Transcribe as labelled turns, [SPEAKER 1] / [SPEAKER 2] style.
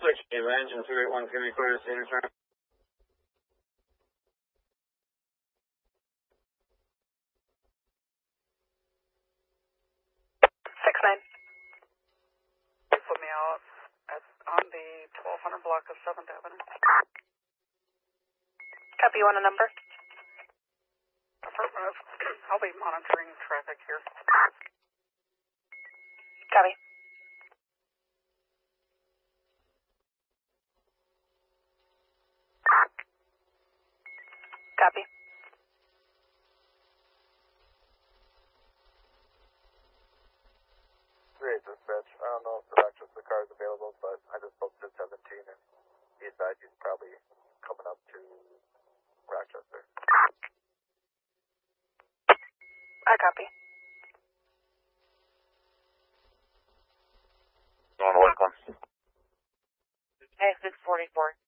[SPEAKER 1] engine 281's going to be clear to see interturn.
[SPEAKER 2] 6-9. Put me out on the 1200 block of 7th Avenue.
[SPEAKER 3] Copy, you want a number?
[SPEAKER 2] Affirmative. I'll be monitoring traffic here.
[SPEAKER 3] Copy. Copy.
[SPEAKER 4] Great dispatch. I don't know if the Rochester car is available, but I just spoke to 17 and he said he's probably coming up to Rochester.
[SPEAKER 3] I copy.
[SPEAKER 5] On Lakeland.
[SPEAKER 3] Hey, 644.